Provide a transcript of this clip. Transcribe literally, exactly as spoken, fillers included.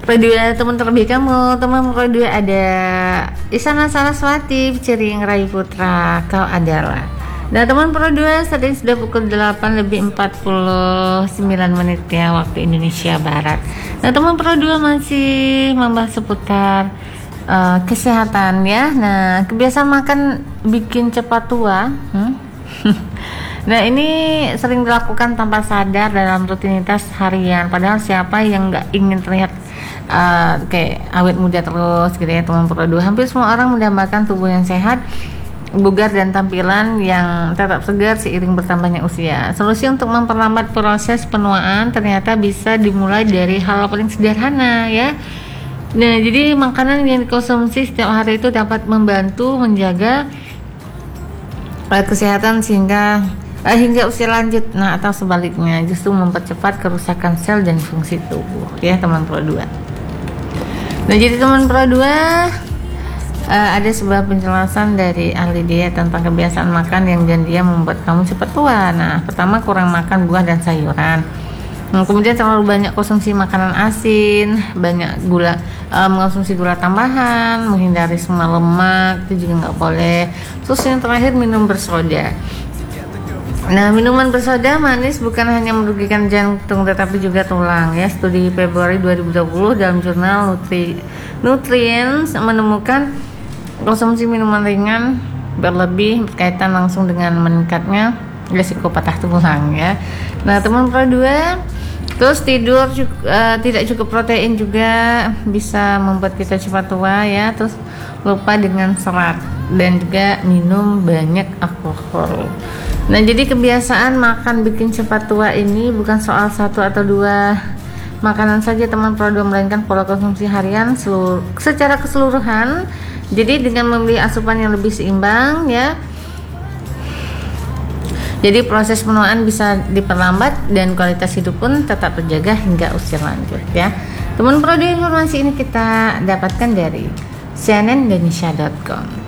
Pro dua teman terlebih kamu, teman Pro dua ada Isana Saraswati, Cering Rai Putra, kau adalah. Nah teman Pro dua saat ini sudah pukul delapan lebih empat puluh sembilan menit ya waktu Indonesia Barat. Nah teman Pro dua masih membahas seputar uh, kesehatan ya. Nah kebiasaan makan bikin cepat tua. Hmm? Nah ini sering dilakukan tanpa sadar dalam rutinitas harian. Padahal siapa yang nggak ingin terlihat uh, kayak awet muda terus gitu ya teman Pro dua. Hampir semua orang mendambakan tubuh yang sehat, bugar dan tampilan yang tetap segar seiring bertambahnya usia. Solusi untuk memperlambat proses penuaan ternyata bisa dimulai dari hal paling sederhana ya. Nah jadi makanan yang dikonsumsi setiap hari itu dapat membantu menjaga uh, kesehatan sehingga Uh, hingga usia lanjut, nah atau sebaliknya justru mempercepat kerusakan sel dan fungsi tubuh ya teman Pro dua. Nah jadi teman Pro dua uh, ada sebuah penjelasan dari ahli diet tentang kebiasaan makan yang janjinya membuat kamu cepat tua. Nah pertama, kurang makan buah dan sayuran. Nah, kemudian terlalu banyak konsumsi makanan asin, banyak gula, uh, mengonsumsi gula tambahan, menghindari semua lemak itu juga nggak boleh. Terus yang terakhir, minum bersoda. Nah, minuman bersoda manis bukan hanya merugikan jantung tetapi juga tulang ya. Studi Februari dua ribu dua puluh dalam jurnal Nutri Nutrients menemukan konsumsi minuman ringan berlebih berkaitan langsung dengan meningkatnya risiko patah tulang ya. Nah, teman Pro dua, terus tidur uh, tidak cukup protein juga bisa membuat kita cepat tua ya. Terus lupa dengan serat dan juga minum banyak alkohol. Nah jadi kebiasaan makan bikin cepat tua ini bukan soal satu atau dua makanan saja teman Pro dua, melainkan pola konsumsi harian seluruh, secara keseluruhan. Jadi dengan memilih asupan yang lebih seimbang ya, jadi proses penuaan bisa diperlambat dan kualitas hidup pun tetap terjaga hingga usia lanjut ya. Teman Pro dua, informasi ini kita dapatkan dari C N N Indonesia dot com.